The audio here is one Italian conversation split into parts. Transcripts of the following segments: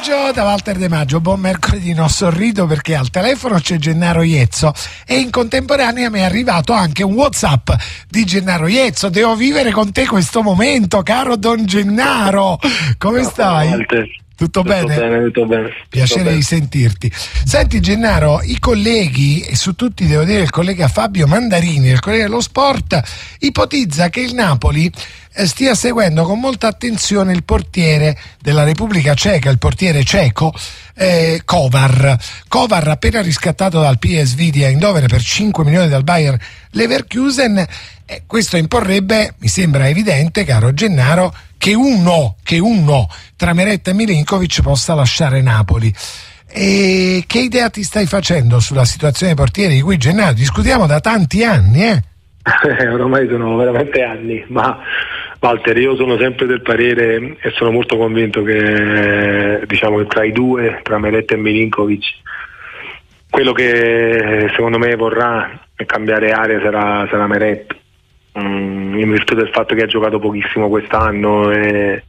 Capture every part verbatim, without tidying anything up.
pomeriggio da Walter De Maggio, buon mercoledì. Non sorrido perché al telefono c'è Gennaro Iezzo e in contemporanea mi è arrivato anche un WhatsApp di Gennaro Iezzo. Devo vivere con te questo momento, caro Don Gennaro. Come Ciao, stai? Walter. Tutto, tutto bene? bene? Tutto bene. Piacere tutto di bene. sentirti. Senti Gennaro, i colleghi, e su tutti devo dire il collega Fabio Mandarini, il collega dello sport, ipotizza che il Napoli eh, stia seguendo con molta attenzione il portiere della Repubblica Ceca, il portiere ceco, eh, Kovar. Kovar, appena riscattato dal P S V di Eindhoven per cinque milioni dal Bayer Leverkusen. Eh, questo imporrebbe, mi sembra evidente, caro Gennaro, che uno, che uno tra Meret e Milinkovic possa lasciare Napoli. E che idea ti stai facendo sulla situazione dei portieri di cui, Gennaro, discutiamo da tanti anni, eh? Ormai sono veramente anni, ma Walter, io sono sempre del parere e sono molto convinto che, diciamo, che tra i due, tra Meret e Milinkovic, quello che secondo me vorrà cambiare area sarà, sarà Meret, mm, in virtù del fatto che ha giocato pochissimo quest'anno e,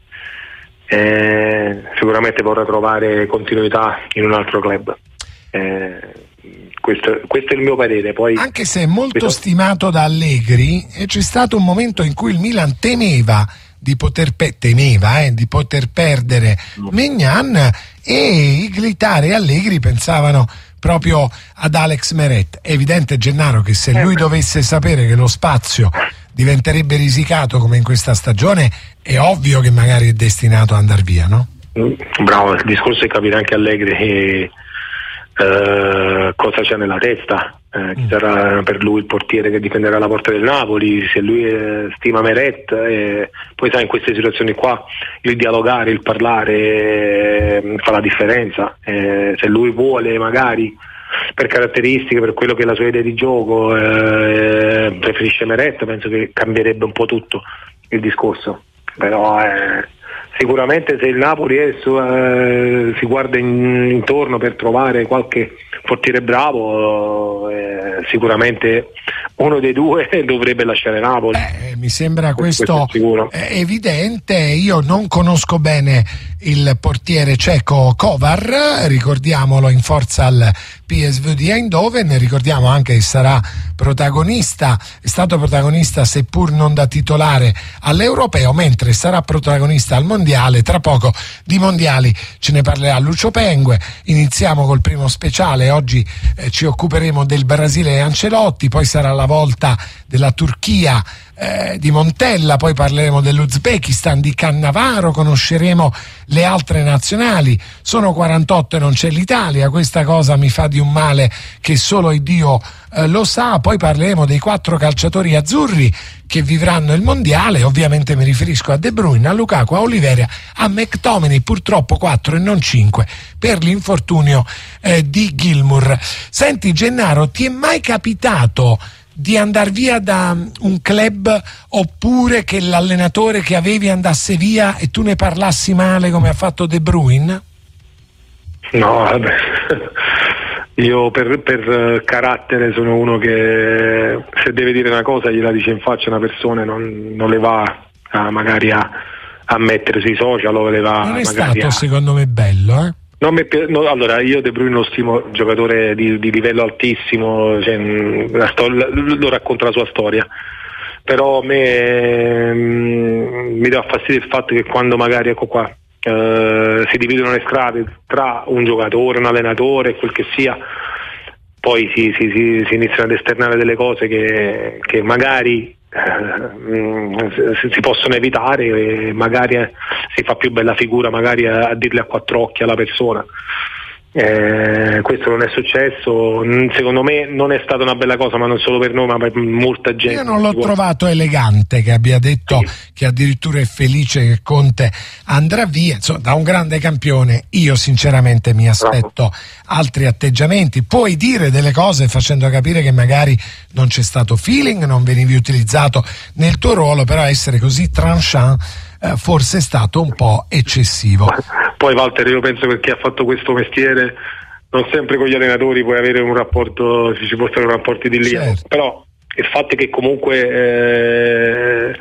e sicuramente vorrà trovare continuità in un altro club. Eh, questo, questo è il mio parere. Poi, anche se è molto questo... stimato da Allegri, e c'è stato un momento in cui il Milan temeva di poter, pe- temeva, eh, di poter perdere Maignan, e Iglitare e Allegri pensavano proprio ad Alex Meret. È evidente, Gennaro, che se lui dovesse sapere che lo spazio diventerebbe risicato come in questa stagione, è ovvio che magari è destinato ad andare via, no? Bravo, il discorso è capire anche Allegri che Uh, cosa c'è nella testa, uh, chi sarà per lui il portiere che difenderà la porta del Napoli, se lui eh, stima Meret, eh, poi sai, in queste situazioni qua il dialogare, il parlare eh, fa la differenza, eh, se lui vuole magari per caratteristiche, per quello che è la sua idea di gioco, eh, preferisce Meret, penso che cambierebbe un po' tutto il discorso, però eh, sicuramente se il Napoli è su, eh, si guarda in, intorno per trovare qualche portiere bravo, eh, sicuramente uno dei due dovrebbe lasciare Napoli. Eh, mi sembra questo, questo è evidente. Io non conosco bene il portiere ceco Kovar, ricordiamolo in forza al P S V di Eindhoven, ricordiamo anche che sarà protagonista, è stato protagonista seppur non da titolare all'Europeo, mentre sarà protagonista al Mondiale. Tra poco di mondiali ce ne parlerà Lucio Pengue. Iniziamo col primo speciale, oggi eh, ci occuperemo del Brasile e Ancelotti, poi sarà la volta della Turchia, eh, di Montella, poi parleremo dell'Uzbekistan, di Cannavaro, conosceremo le altre nazionali. Sono quarantotto e non c'è l'Italia, questa cosa mi fa di un male che solo Dio eh, lo sa. Poi parleremo dei quattro calciatori azzurri che vivranno il mondiale, ovviamente mi riferisco a De Bruyne, a Lukaku, a Oliveira, a McTominay, purtroppo quattro e non cinque per l'infortunio eh, di Gilmour. Senti Gennaro, ti è mai capitato di andare via da un club, oppure che l'allenatore che avevi andasse via e tu ne parlassi male come ha fatto De Bruyne? No, vabbè. Io per, per carattere sono uno che se deve dire una cosa gliela dice in faccia una persona, non, non le va a, magari a, a mettere sui social o le va non è magari stato a... secondo me bello, eh? Non mi, no, allora io De Bruyne lo stimo giocatore di, di livello altissimo, cioè, la sto, lo racconta la sua storia, però a me mm, mi dà fastidio il fatto che quando magari, ecco qua, eh, si dividono le strade tra un giocatore, un allenatore, quel che sia, poi si, si, si, si iniziano ad esternare delle cose che, che magari si possono evitare e magari si fa più bella figura magari a, a dirle a quattro occhi alla persona. Eh, questo non è successo, secondo me non è stata una bella cosa, ma non solo per noi ma per molta gente. Io non l'ho trovato elegante che abbia detto sì, che addirittura è felice che Conte andrà via. Insomma, da un grande campione io sinceramente mi aspetto Bravo. altri atteggiamenti. Puoi dire delle cose facendo capire che magari non c'è stato feeling, non venivi utilizzato nel tuo ruolo, però essere così tranchant eh, forse è stato un po' eccessivo. Poi Walter, io penso che chi ha fatto questo mestiere non sempre con gli allenatori puoi avere un rapporto, ci può essere un rapporto di rilievo, certo. Però il fatto è che comunque eh,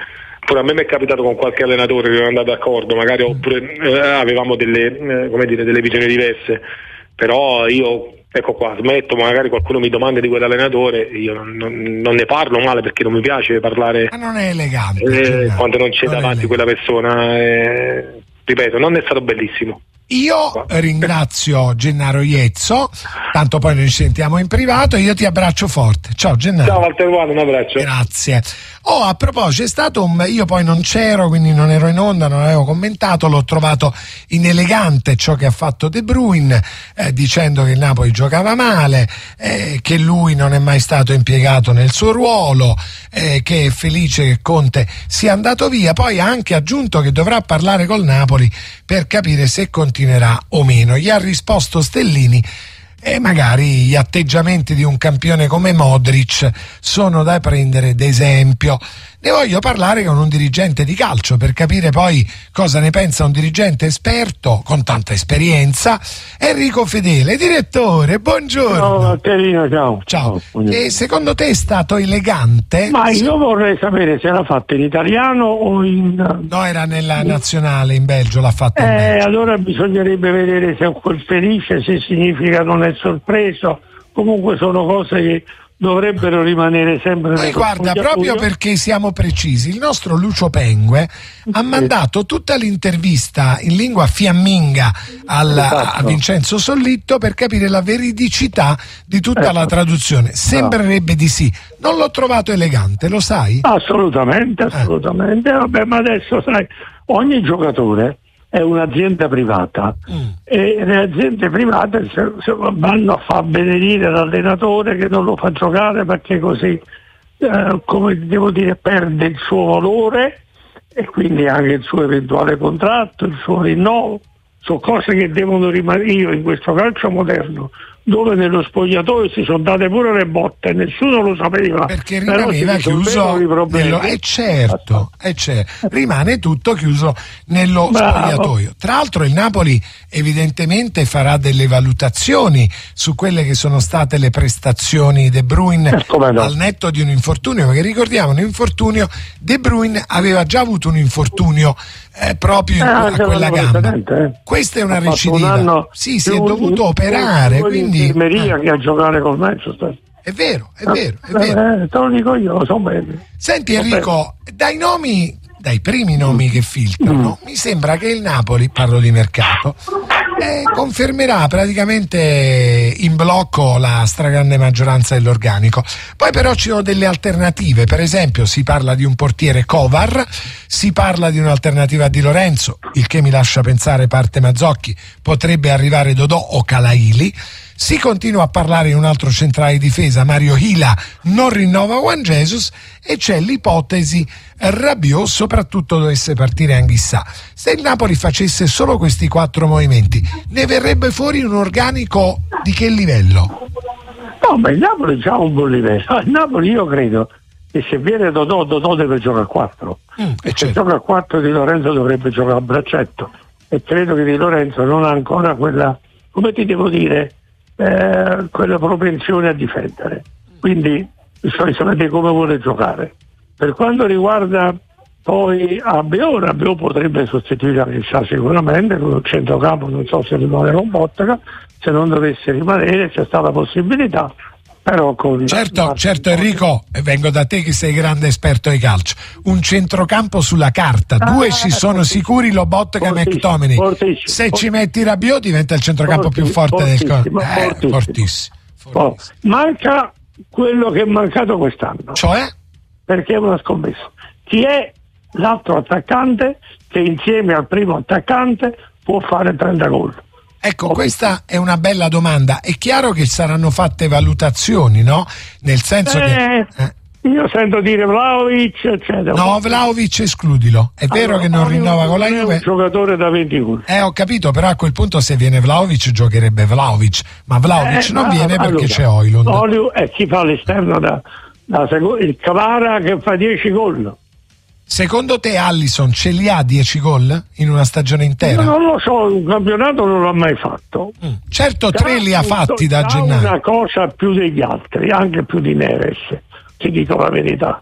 pure a me mi è capitato con qualche allenatore che non è andato d'accordo, magari oppure eh, avevamo delle, eh, come dire, delle visioni diverse, però io, ecco qua, smetto, magari qualcuno mi domanda di quell'allenatore, io non, non, non ne parlo male perché non mi piace parlare. Ma non è elegante. Eh, quando non c'è non davanti quella persona, eh, ripeto, non è stato bellissimo. Io ringrazio Gennaro Iezzo, tanto poi noi ci sentiamo in privato, io ti abbraccio forte. Ciao Gennaro. Ciao Walter One, un abbraccio. Grazie. Oh, a proposito, è stato un... io poi non c'ero, quindi non ero in onda, non avevo commentato, l'ho trovato inelegante ciò che ha fatto De Bruyne, eh, dicendo che il Napoli giocava male, eh, che lui non è mai stato impiegato nel suo ruolo, eh, che è felice che Conte sia andato via. Poi ha anche aggiunto che dovrà parlare col Napoli per capire se continuerà o meno. Gli ha risposto Stellini: e magari gli atteggiamenti di un campione come Modric sono da prendere d'esempio. Ne voglio parlare con un dirigente di calcio per capire poi cosa ne pensa un dirigente esperto con tanta esperienza. Enrico Fedele, direttore, buongiorno. Ciao Terino, ciao. Ciao. E secondo te è stato elegante? Ma io vorrei sapere se l'ha fatto in italiano o in... No, era nella nazionale in Belgio, l'ha fatto in Eh, Belgio. allora bisognerebbe vedere se è quel felice, se significa non è sorpreso. Comunque sono cose che dovrebbero rimanere sempre Poi guarda, proprio perché siamo precisi, il nostro Lucio Pengue ha mandato tutta l'intervista in lingua fiamminga al, a Vincenzo Sollitto per capire la veridicità di tutta la traduzione. Sembrerebbe di sì. Non l'ho trovato elegante, lo sai? Assolutamente, assolutamente. Eh. Vabbè, ma adesso sai, ogni giocatore è un'azienda privata mm. e le aziende private se, se vanno a far benedire l'allenatore che non lo fa giocare perché così eh, come devo dire perde il suo valore e quindi anche il suo eventuale contratto, il suo rinnovo. Sono cose che devono rimanere. Io in questo calcio moderno, dove nello spogliatoio si sono date pure le botte, nessuno lo sapeva, perché rimaneva chiuso nello... eh certo, eh certo, rimane tutto chiuso nello Bravo. spogliatoio. Tra l'altro il Napoli evidentemente farà delle valutazioni su quelle che sono state le prestazioni De Bruyne no. al netto di un infortunio, perché ricordiamo un infortunio, De Bruyne aveva già avuto un infortunio eh, proprio in, ah, a quella gamba. Eh. Questa è una recidiva. Un sì, si è dovuto in, operare, quindi infermeria eh. che a giocare col Manchester. È vero, è vero, è vero. Eh, te lo dico io, lo so bene. Senti Enrico, dai nomi, dai primi nomi che filtrano, mm. mi sembra che il Napoli, parlo di mercato, eh, confermerà praticamente in blocco la stragrande maggioranza dell'organico. Poi però ci sono delle alternative, per esempio si parla di un portiere Kovar, si parla di un'alternativa di Lorenzo, il che mi lascia pensare, parte Mazzocchi, potrebbe arrivare Dodò o Calaili. Si continua a parlare di un altro centrale di difesa, Mario Hila non rinnova Juan Jesus, e c'è l'ipotesi Rabiot, soprattutto dovesse partire Anghissà. Se il Napoli facesse solo questi quattro movimenti, ne verrebbe fuori un organico di che livello? No, ma il Napoli ha un buon livello. Il Napoli io credo che se viene Dodò, Dodò deve giocare a quattro. Mm, e se certo. gioca a quattro Di Lorenzo dovrebbe giocare a braccetto. E credo che Di Lorenzo non ha ancora quella, come ti devo dire, Eh, quella propensione a difendere, quindi bisogna sapere come vuole giocare. Per quanto riguarda poi Rabiot, Rabiot potrebbe sostituire Anghissà sicuramente con il centrocampo, non so se rimane con Bottega, se non dovesse rimanere c'è stata la possibilità, però con certo, certo Enrico, vengo da te che sei grande esperto di calcio, un centrocampo sulla carta, ah, due ci sono sicuri, Lobotka e McTominay, fortissimo, se fortissimo. Ci metti Rabiot diventa il centrocampo più forte del fortissimo, eh, fortissimo. fortissimo, fortissimo. Oh, manca quello che è mancato quest'anno, cioè? Perché è una scommessa, chi è l'altro attaccante che insieme al primo attaccante può fare trenta gol? Ecco, questa è una bella domanda. È chiaro che saranno fatte valutazioni, no? Nel senso eh, che... Eh. Io sento dire Vlahovic, eccetera. No, Vlahovic escludilo. È allora, vero che non rinnova con la Juve. È un giocatore da venti gol. Eh, ho capito, però a quel punto se viene Vlahovic giocherebbe Vlahovic. Ma Vlahovic eh, non ma, viene perché allora, c'è Højlund. Olio è chi fa l'esterno da, da secondo, il Kvara che fa dieci gol. Secondo te Alisson ce li ha dieci gol in una stagione intera? Io non lo so, un campionato non l'ha mai fatto. Mm. Certo, tre li ha fatti da gennaio. Una cosa più degli altri, anche più di Neves, ti dico la verità.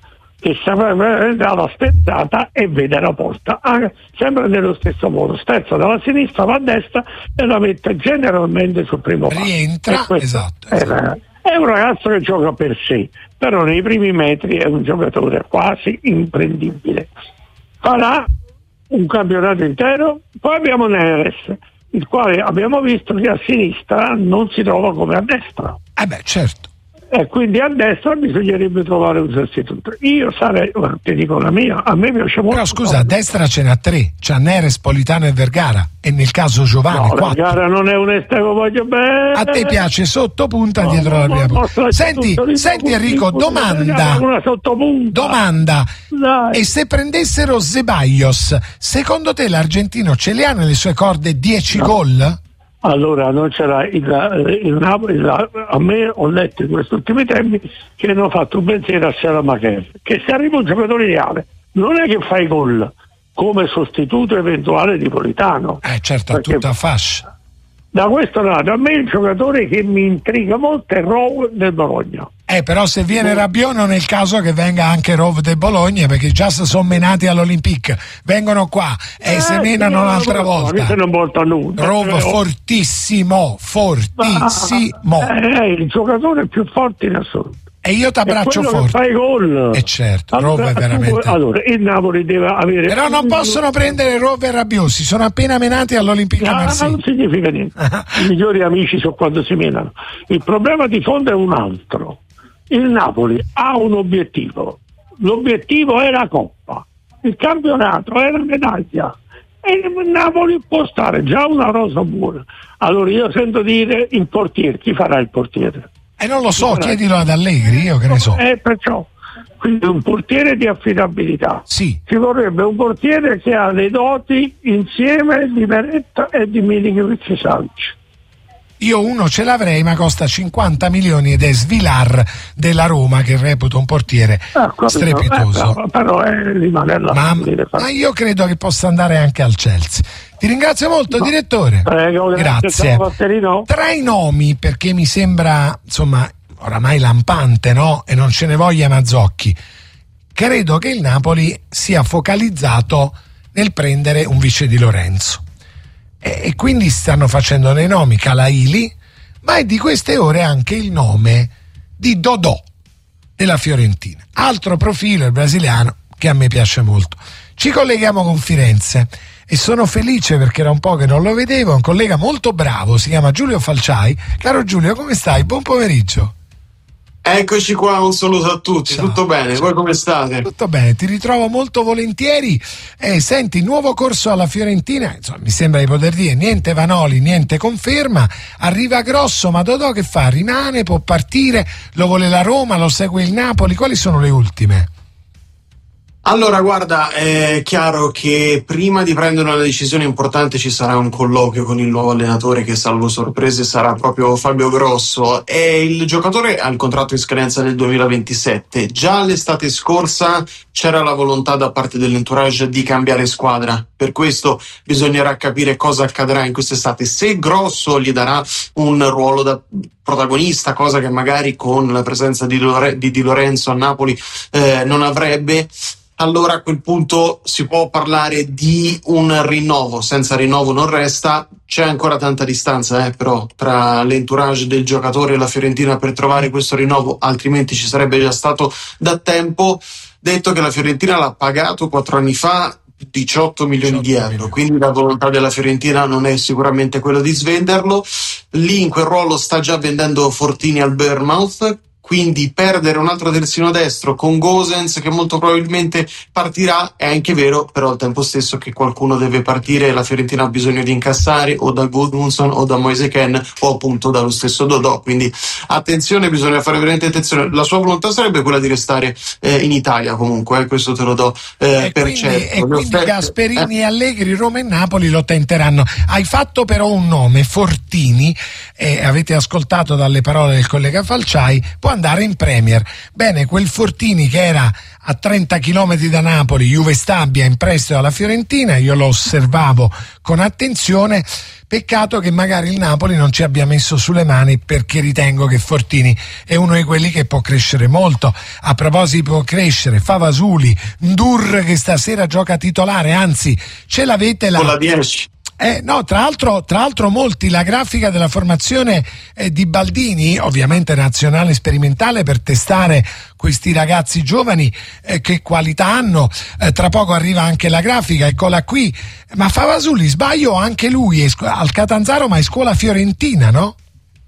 che sapeva dalla sterzata e vede la porta ah, sempre nello stesso modo, sterza dalla sinistra, va a destra e la mette generalmente sul primo passo. Rientra, esatto, è, esatto. È un ragazzo che gioca per sé, però nei primi metri è un giocatore quasi imprendibile. Farà un campionato intero. Poi abbiamo Neres, il quale abbiamo visto che a sinistra non si trova come a destra. Eh beh, certo. E quindi a destra bisognerebbe trovare un sostituto. Io sarei, ti dico la mia, a me piace molto. Però scusa, a destra ce n'ha tre, c'ha Neres, Politano e Vergara, e nel caso Giovanni no, Vergara non è un esterno, voglio bene. A te piace sottopunta no, dietro la prima punta. Senti, tutto, senti Enrico, domanda. Una sottopunta. Domanda. Dai. E se prendessero Ceballos, secondo te l'argentino ce le ha nelle sue corde dieci no. gol? Allora non c'era il, il Napoli, a me ho letto in questi ultimi tempi che hanno fatto un pensiero a Salamaker, che se arriva un giocatore ideale non è che fai gol come sostituto eventuale di Politano. Eh certo, a tutta fascia. Da questo lato a me il giocatore che mi intriga molto è Rov del Bologna. Eh però se viene Rabiot non è il caso che venga anche Rov del Bologna, perché già si sono menati all'Olympique, vengono qua e eh, se menano un'altra volta. Non porta nulla. Rov eh, fortissimo, fortissimo. Ma, eh, è il giocatore più forte in assoluto. E io ti abbraccio forte. Fai gol. E certo, allora, Rov è veramente. Allora, il Napoli deve avere. Però non possono prendere Rov e Rabiot, si sono appena menati all'Olympique no, Marseille. Non significa niente. I migliori amici sono quando si menano. Il problema di fondo è un altro. Il Napoli ha un obiettivo. L'obiettivo è la Coppa. Il campionato è la medaglia. E il Napoli può stare già una rosa buona. Allora io sento dire il portiere. Chi farà il portiere? E eh non lo so, chiedilo ad Allegri, io che ne so. Eh, perciò, quindi un portiere di affidabilità. Sì. Ci vorrebbe un portiere che ha le doti insieme di Beretta e di Milinkovic-Savic. Io uno ce l'avrei, ma costa cinquanta milioni ed è Svilar della Roma, che reputo un portiere ah, strepitoso. Eh, però eh, rimane là. Ma, ma io credo che possa andare anche al Chelsea. Ti ringrazio molto, no. direttore. Prego, grazie. Tra i nomi, perché mi sembra, insomma, oramai lampante, no? E non ce ne voglia Mazzocchi. Credo che il Napoli sia focalizzato nel prendere un vice di Lorenzo. E, e quindi stanno facendo dei nomi, Calaili, ma è di queste ore anche il nome di Dodò della Fiorentina. Altro profilo, il brasiliano, che a me piace molto. Ci colleghiamo con Firenze. E sono felice perché era un po' che non lo vedevo, un collega molto bravo, si chiama Giulio Falciai. Caro Giulio, come stai? Buon pomeriggio. Eccoci qua, un saluto a tutti. Ciao, tutto bene? Ciao. Voi come state? Tutto bene, ti ritrovo molto volentieri. Eh, senti, nuovo corso alla Fiorentina, insomma, mi sembra di poter dire niente Vanoli, niente conferma. Arriva Grosso, ma Dodò che fa? Rimane, può partire, lo vuole la Roma, lo segue il Napoli, quali sono le ultime? Allora, guarda, è chiaro che prima di prendere una decisione importante ci sarà un colloquio con il nuovo allenatore, che salvo sorprese sarà proprio Fabio Grosso. E il giocatore ha il contratto in scadenza nel duemilaventisette. Già l'estate scorsa c'era la volontà da parte dell'entourage di cambiare squadra. Per questo bisognerà capire cosa accadrà in quest'estate. Se Grosso gli darà un ruolo da protagonista, cosa che magari con la presenza di, Lore- di Di Lorenzo a Napoli eh, non avrebbe, allora a quel punto si può parlare di un rinnovo. Senza rinnovo non resta. C'è ancora tanta distanza eh, però tra l'entourage del giocatore e la Fiorentina per trovare questo rinnovo, altrimenti ci sarebbe già stato da tempo. Detto che la Fiorentina l'ha pagato quattro anni fa diciotto milioni di euro, quindi la volontà della Fiorentina non è sicuramente quella di svenderlo. Lì in quel ruolo sta già vendendo Fortini al Bournemouth, quindi perdere un altro terzino destro con Gosens, che molto probabilmente partirà, è anche vero, però al tempo stesso che qualcuno deve partire e la Fiorentina ha bisogno di incassare o da Gudmundsson o da Moise Kean o appunto dallo stesso Dodò, quindi attenzione, bisogna fare veramente attenzione. La sua volontà sarebbe quella di restare eh, in Italia comunque, eh, questo te lo do eh, e per quindi, certo. E quindi offerte, Gasperini eh. e Allegri, Roma e Napoli lo tenteranno. Hai fatto però un nome, Fortini, e avete ascoltato dalle parole del collega Falciai, può andare in Premier. Bene, quel Fortini che era a trenta chilometri da Napoli, Juve Stabia, in prestito alla Fiorentina, io lo osservavo con attenzione Peccato che magari il Napoli non ci abbia messo sulle mani, perché ritengo che Fortini è uno di quelli che può crescere molto. A proposito può crescere, Favasuli, Ndur che stasera gioca titolare, anzi ce l'avete la... con la dieci. Eh, no, tra l'altro, tra l'altro molti la grafica della formazione eh, di Baldini, ovviamente nazionale sperimentale per testare questi ragazzi giovani, eh, che qualità hanno. Eh, tra poco arriva anche la grafica, eccola qui. Ma Favasuli, sbaglio, anche lui è scu- al Catanzaro, ma è scuola fiorentina, no?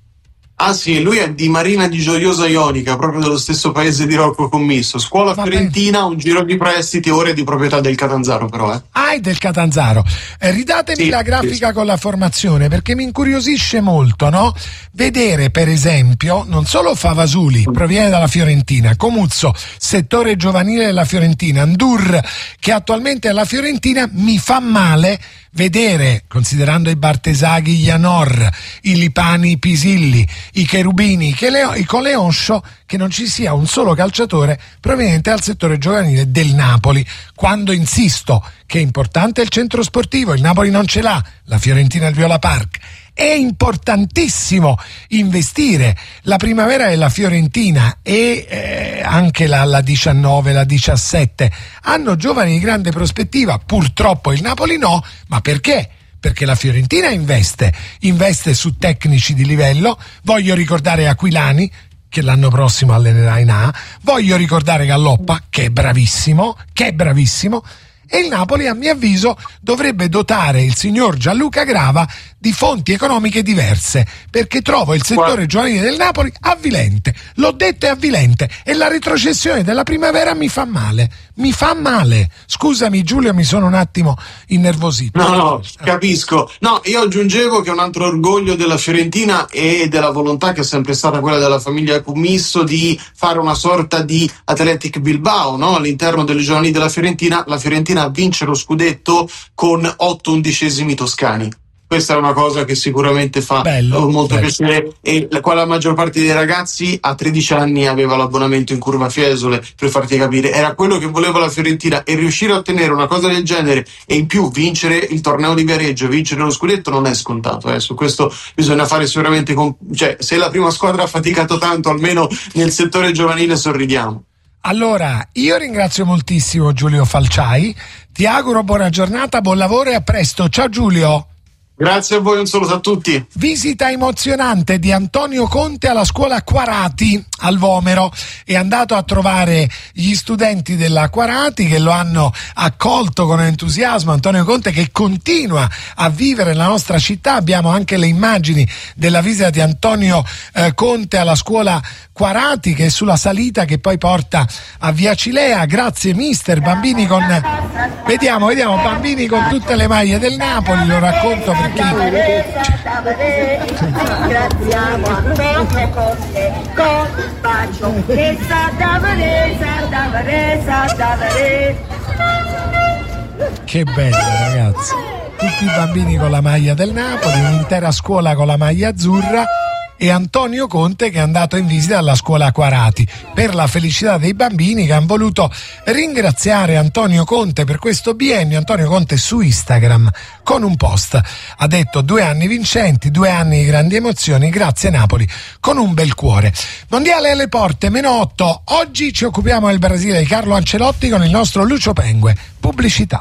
Ah sì, lui è di Marina di Gioiosa Ionica, proprio dello stesso paese di Rocco Commisso. Scuola Va fiorentina, un giro di prestiti, ora è di proprietà del Catanzaro però, eh. Ah, è del Catanzaro. Eh, ridatemi Sì, la grafica sì. con la formazione, perché mi incuriosisce molto, no? Vedere, per esempio, non solo Favasuli, proviene dalla Fiorentina, Comuzzo, settore giovanile della Fiorentina, Ndur, che attualmente è alla Fiorentina. Mi fa male vedere, considerando i Bartesaghi, gli Anor, i Lipani, i Pisilli, i Cherubini, che le, i Coleonscio, che non ci sia un solo calciatore proveniente dal settore giovanile del Napoli, quando insisto che è importante il centro sportivo, il Napoli non ce l'ha, la Fiorentina il Viola Park. È importantissimo investire. La primavera della Fiorentina e eh, anche la, la diciannove, la diciassette hanno giovani di grande prospettiva. Purtroppo il Napoli no, ma perché? Perché la Fiorentina investe, investe su tecnici di livello. Voglio ricordare Aquilani, che l'anno prossimo allenerà in A. Voglio ricordare Galloppa, che è bravissimo, che è bravissimo. E il Napoli, a mio avviso, dovrebbe dotare il signor Gianluca Grava di fonti economiche diverse, perché trovo il settore giovanile del Napoli avvilente. L'ho detto, è avvilente, e la retrocessione della primavera mi fa male. Mi fa male. Scusami Giulio, mi sono un attimo innervosito. No, no, capisco. No, io aggiungevo che un altro orgoglio della Fiorentina e della volontà che è sempre stata quella della famiglia Commisso di fare una sorta di Athletic Bilbao, no? All'interno delle giovanili della Fiorentina, la Fiorentina vince lo scudetto con otto undicesimi toscani. Questa è una cosa che sicuramente fa bello, molto bello. piacere, e qua la maggior parte dei ragazzi a tredici anni aveva l'abbonamento in Curva Fiesole, per farti capire, era quello che voleva la Fiorentina, e riuscire a ottenere una cosa del genere e in più vincere il torneo di Viareggio, vincere lo scudetto non è scontato, eh. Su questo bisogna fare sicuramente con... cioè, se la prima squadra ha faticato tanto, almeno nel settore giovanile sorridiamo. Allora, io ringrazio moltissimo Giulio Falciai, ti auguro buona giornata, buon lavoro e a presto. Ciao Giulio. Grazie a voi, un saluto a tutti. Visita emozionante di Antonio Conte alla scuola Quarati al Vomero. È andato a trovare gli studenti della Quarati che lo hanno accolto con entusiasmo. Antonio Conte che continua a vivere nella nostra città. Abbiamo anche le immagini della visita di Antonio eh, Conte alla scuola Quarati, che è sulla salita che poi porta a Via Cilea. Grazie mister. Bambini con vediamo, vediamo bambini con tutte le maglie del Napoli, lo racconto perché ringraziamo Antonio Conte con un bacio che sa davvero, sa davvero, sa davvero. che bello ragazzi, tutti i bambini con la maglia del Napoli, un'intera scuola con la maglia azzurra, e Antonio Conte che è andato in visita alla scuola Quarati per la felicità dei bambini, che hanno voluto ringraziare Antonio Conte per questo biennio. Antonio Conte su Instagram con un post ha detto: due anni vincenti, due anni di grandi emozioni, grazie Napoli, con un bel cuore. Mondiale alle porte, meno otto, oggi ci occupiamo del Brasile di Carlo Ancelotti con il nostro Lucio Pengue. Pubblicità.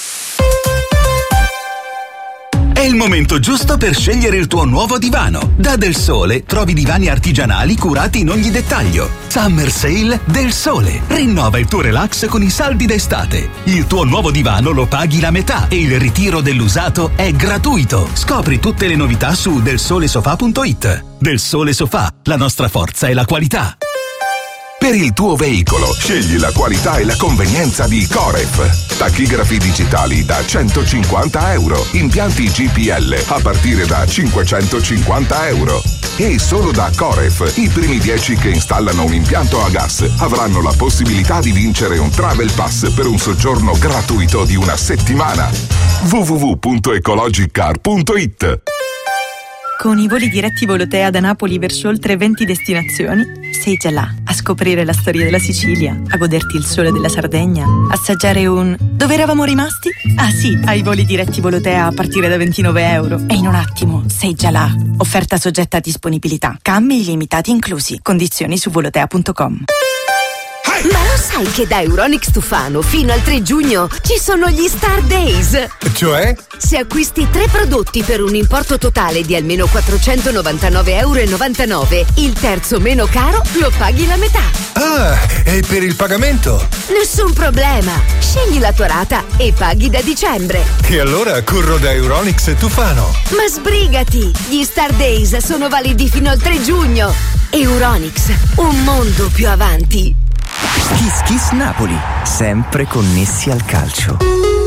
È il momento giusto per scegliere il tuo nuovo divano. Da Del Sole trovi divani artigianali curati in ogni dettaglio. Summer Sale Del Sole. Rinnova il tuo relax con i saldi d'estate. Il tuo nuovo divano lo paghi la metà e il ritiro dell'usato è gratuito. Scopri tutte le novità su del sole sofà punto it. Del Sole Sofà, la nostra forza è la qualità. Per il tuo veicolo, scegli la qualità e la convenienza di Coref. Tachigrafi digitali da centocinquanta euro. Impianti G P L a partire da cinquecentocinquanta euro. E solo da Coref, i primi dieci che installano un impianto a gas avranno la possibilità di vincere un Travel Pass per un soggiorno gratuito di una settimana. w w w punto ecologic car punto it. Con i voli diretti Volotea da Napoli verso oltre venti destinazioni, sei già là a scoprire la storia della Sicilia, a goderti il sole della Sardegna, assaggiare un... Dove eravamo rimasti? Ah sì, ai voli diretti Volotea a partire da ventinove euro. E in un attimo sei già là. Offerta soggetta a disponibilità. Cambi illimitati inclusi. Condizioni su volotea punto com. Ma lo sai che da Euronics Tufano fino al tre giugno ci sono gli Star Days? Cioè? Se acquisti tre prodotti per un importo totale di almeno quattrocentonovantanove virgola novantanove euro, il terzo meno caro lo paghi la metà. Ah, e per il pagamento? Nessun problema. Scegli la tua rata e paghi da dicembre. E allora corro da Euronics Tufano. Ma sbrigati! Gli Star Days sono validi fino al tre giugno. Euronics, un mondo più avanti. Kiss Kiss Napoli, sempre connessi al calcio.